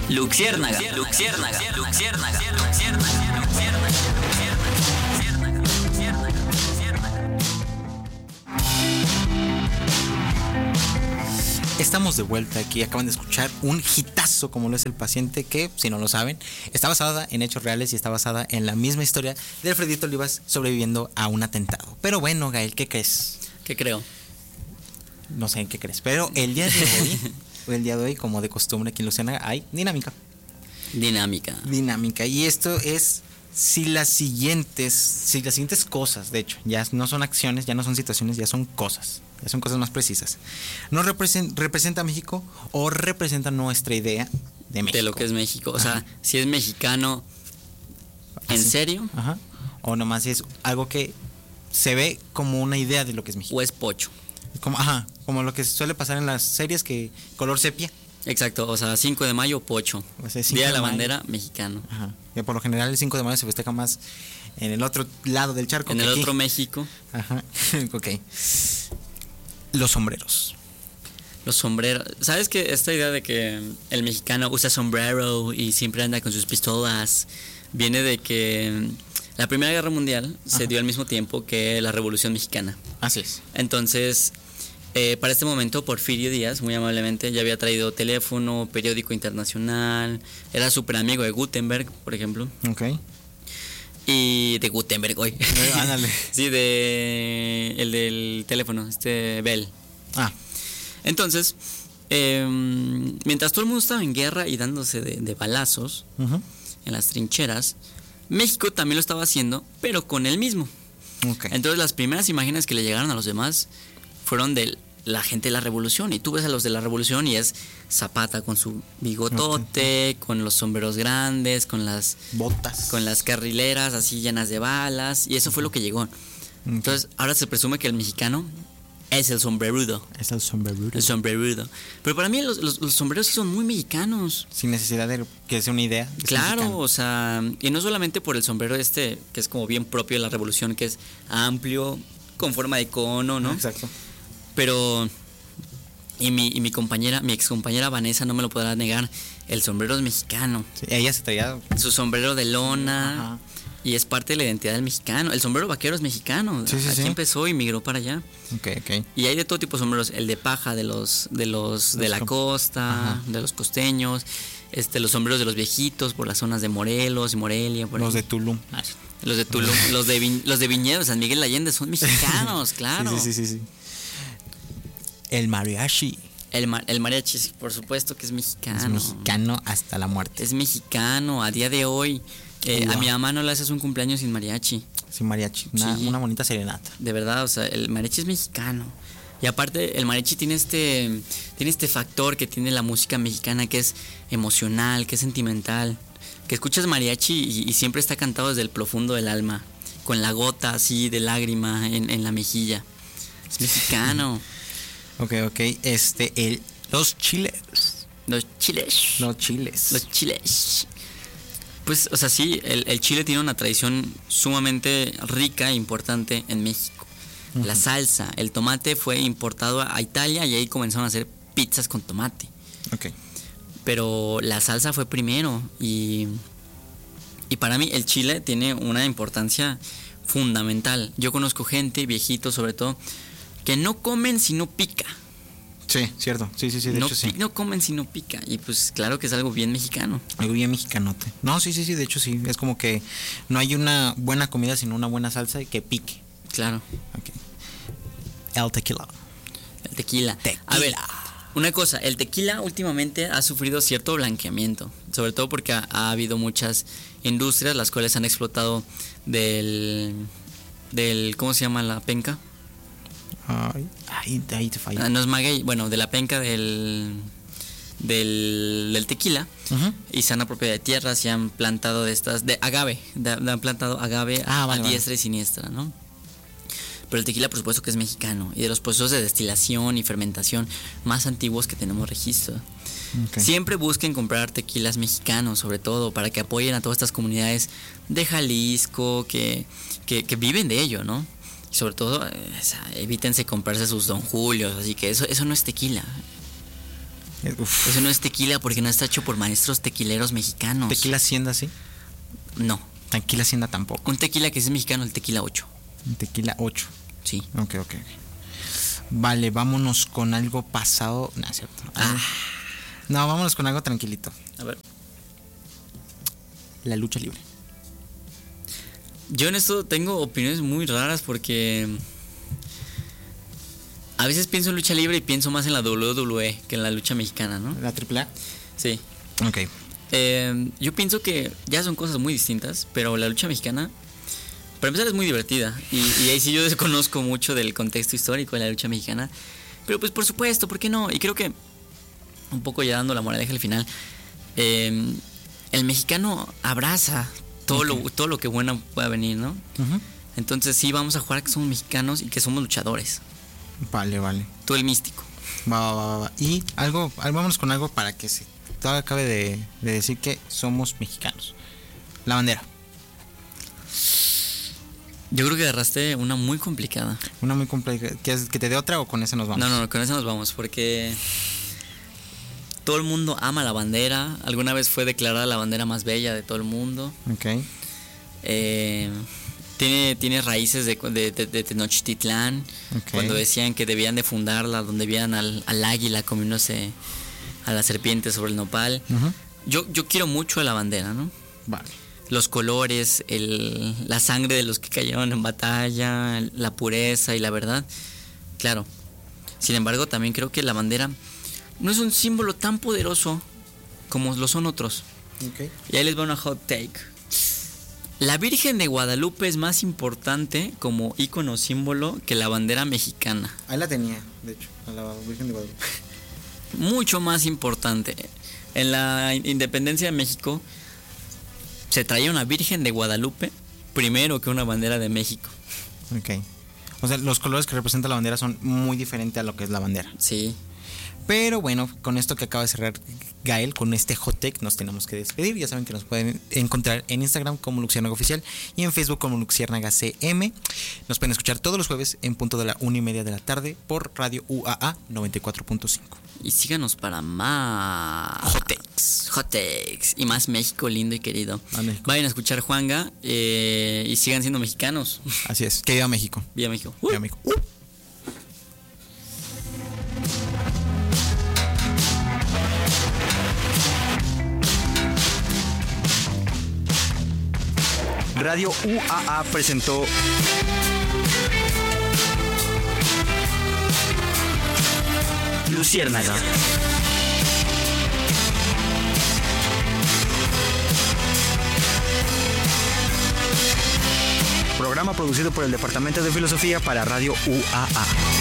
Luxiérnaga. Estamos de vuelta aquí, acaban de escuchar un hitazo como lo es El Paciente, que, si no lo saben, está basada en hechos reales y está basada en la misma historia de Alfredito Olivas sobreviviendo a un atentado. Pero bueno, Gael, ¿qué crees? ¿Qué creo? No sé en qué crees, pero el día de hoy, como de costumbre aquí en Luciana, hay dinámica. Y esto es si las siguientes cosas, de hecho, ya no son acciones, ya no son situaciones, ya son cosas más precisas. ¿Nos representa México o representa nuestra idea de México? De lo que es México. O sea, si es mexicano, ¿en serio? Ajá. O nomás es algo que se ve como una idea de lo que es México. O es pocho. Como lo que suele pasar en las series, que color sepia. Exacto, o sea, 5 de mayo, pocho. O sea, Día de la bandera, mexicano. Ajá. Que por lo general el 5 de mayo se festeja más en el otro lado del charco. En que el aquí. otro México. Ajá. Ok. Los sombreros. Los sombreros. ¿Sabes que esta idea de que el mexicano usa sombrero y siempre anda con sus pistolas viene de que la Primera Guerra Mundial se dio al mismo tiempo que la Revolución Mexicana? Así es. Entonces, para este momento, Porfirio Díaz, muy amablemente, ya había traído teléfono, periódico internacional, era súper amigo de Gutenberg, por ejemplo. Ok. Y de Gutenberg hoy. Ándale. Sí, el del teléfono, Bell. Entonces, mientras todo el mundo estaba en guerra y dándose de balazos en las trincheras, México también lo estaba haciendo, pero con él mismo. Okay. Entonces las primeras imágenes que le llegaron a los demás fueron de la gente de la revolución. Y tú ves a los de la revolución y es Zapata con su bigotote, con los sombreros grandes, con las botas, con las carrileras así llenas de balas. Y eso fue lo que llegó. Entonces ahora se presume que el mexicano es el sombrerudo. El sombrerudo. Pero para mí los sombreros sí son muy mexicanos. Sin necesidad de que sea una idea. Claro, mexicano. O sea, y no solamente por el sombrero que es como bien propio de la revolución, que es amplio, con forma de cono, ¿no? Exacto. Pero, y mi ex compañera Vanessa no me lo podrá negar, el sombrero es mexicano. Sí, ella se traía su sombrero de lona. Y es parte de la identidad del mexicano. El sombrero vaquero es mexicano. Aquí empezó y migró para allá. Okay. Y hay de todo tipo de sombreros. El de paja de la costa, de los costeños. Los sombreros de los viejitos por las zonas de Morelos y Morelia. Por los ahí. De Tulum. Los de Tulum. los de Viñedo, San Miguel de Allende son mexicanos, claro. Sí. El mariachi. El mariachi, por supuesto que es mexicano. Es mexicano hasta la muerte. Es mexicano a día de hoy. A mi mamá no le haces un cumpleaños sin mariachi. Sin mariachi, una bonita serenata. De verdad, o sea, el mariachi es mexicano. Y aparte, el mariachi tiene este factor que tiene la música mexicana, que es emocional, que es sentimental. Que escuchas mariachi y siempre está cantado desde el profundo del alma, con la gota así de lágrima en la mejilla. Es mexicano. Ok. Los chiles. Pues, o sea, sí, el chile tiene una tradición sumamente rica e importante en México. La salsa, el tomate fue importado a Italia y ahí comenzaron a hacer pizzas con tomate. Ok. Pero la salsa fue primero y para mí el chile tiene una importancia fundamental. Yo conozco gente, viejitos sobre todo, que no comen si no pica. Sí, cierto. Sí, de hecho sí. No comen si no pica. Y pues claro que es algo bien mexicano. Algo bien mexicanote. No, sí, de hecho sí. Es como que no hay una buena comida sino una buena salsa y que pique. Claro. Okay. El tequila. A ver, una cosa, el tequila últimamente ha sufrido cierto blanqueamiento. Sobre todo porque ha habido muchas industrias las cuales han explotado del ¿cómo se llama la penca? Ahí te falla. No es maguey, bueno, de la penca del tequila. Y se han apropiado de tierras y han plantado de agave, han plantado agave a diestra y siniestra, ¿no? Pero el tequila, por supuesto que es mexicano y de los procesos de destilación y fermentación más antiguos que tenemos registro. Okay. Siempre busquen comprar tequilas mexicanos, sobre todo, para que apoyen a todas estas comunidades de Jalisco que viven de ello, ¿no? Y sobre todo, evítense comprarse sus Don Julios, así que eso no es tequila. Eso no es tequila porque no está hecho por maestros tequileros mexicanos. ¿Tequila Hacienda sí? No. Tequila Hacienda tampoco. Un tequila que es mexicano, el tequila 8. Un tequila 8. Sí. Ok. Vale, vámonos con algo pasado. No, es cierto. No, vámonos con algo tranquilito. A ver. La lucha libre. Yo en esto tengo opiniones muy raras porque a veces pienso en lucha libre y pienso más en la WWE que en la lucha mexicana, ¿no? ¿La AAA? Sí. Ok. Yo pienso que ya son cosas muy distintas, pero la lucha mexicana, para empezar, es muy divertida. Y ahí sí yo desconozco mucho del contexto histórico de la lucha mexicana. Pero pues por supuesto, ¿por qué no? Y creo que, un poco ya dando la moraleja al final, el mexicano abraza todo lo que bueno pueda venir, ¿no? Uh-huh. Entonces sí, vamos a jugar que somos mexicanos y que somos luchadores. Vale. Tú el místico. Va. Y vámonos con algo para que se todavía acabe de decir que somos mexicanos. La bandera. Yo creo que agarraste una muy complicada. Una muy complicada. ¿Que te dé otra o con esa nos vamos? No, con esa nos vamos porque todo el mundo ama la bandera. Alguna vez fue declarada la bandera más bella de todo el mundo. Ok. Tiene raíces de Tenochtitlán. Okay. Cuando decían que debían de fundarla, donde veían al águila comiéndose a la serpiente sobre el nopal. Uh-huh. Yo quiero mucho a la bandera, ¿no? Vale. Los colores, la sangre de los que cayeron en batalla, la pureza y la verdad. Claro. Sin embargo, también creo que la bandera no es un símbolo tan poderoso como lo son otros. Okay. Y ahí les va una hot take. La Virgen de Guadalupe es más importante como ícono símbolo que la bandera mexicana. Ahí la tenía, de hecho, a la Virgen de Guadalupe. Mucho más importante. En la independencia de México se traía una Virgen de Guadalupe primero que una bandera de México. Ok. O sea, los colores que representa la bandera son muy diferentes a lo que es la bandera. Sí. Pero bueno, con esto que acaba de cerrar Gael, con este hot take, nos tenemos que despedir. Ya saben que nos pueden encontrar en Instagram como Luxiérnaga Oficial y en Facebook como Luxiérnaga CM. Nos pueden escuchar todos los jueves en punto de la 1:30 de la tarde por Radio UAA 94.5. Y síganos para más hot takes y más México lindo y querido. Vayan a escuchar Juanga y sigan siendo mexicanos. Así es, que viva México. Viva México. Viva México. Radio UAA presentó Luciérnaga. Programa producido por el Departamento de Filosofía para Radio UAA.